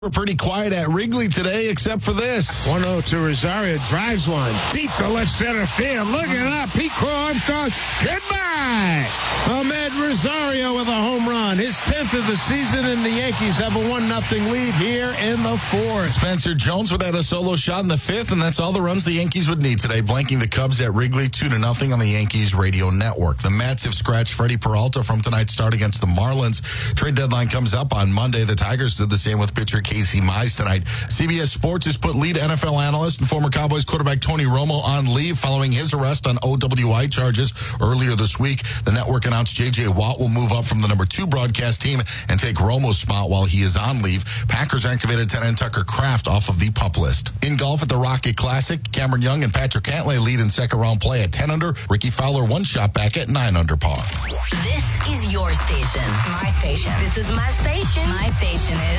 We're pretty quiet at Wrigley today, except for this. 1-0 to Rosario, drives one deep to left center field. Looking up, Pete Crow Armstrong. Goodbye. Ahmed Rosario with a home run. His 10th of the season, and the Yankees have a 1-0 lead here in the fourth. Spencer Jones would add a solo shot in the fifth, and that's all the runs the Yankees would need today, blanking the Cubs at Wrigley 2-0 on the Yankees radio network. The Mets have scratched Freddie Peralta from tonight's start against the Marlins. Trade deadline comes up on Monday. The Tigers did the same with pitcher Casey Mize tonight. CBS Sports has put lead NFL analyst and former Cowboys quarterback Tony Romo on leave following his arrest on OWI charges earlier this week. The network announced J.J. Watt will move up from the number 2 broadcast team and take Romo's spot while he is on leave. Packers activated tight end Tucker Kraft off of the PUP list. In golf at the Rocket Classic, Cameron Young and Patrick Cantlay lead in second-round play at 10 under. Ricky Fowler one shot back at 9 under par. This is your station. My station. This is my station. My station is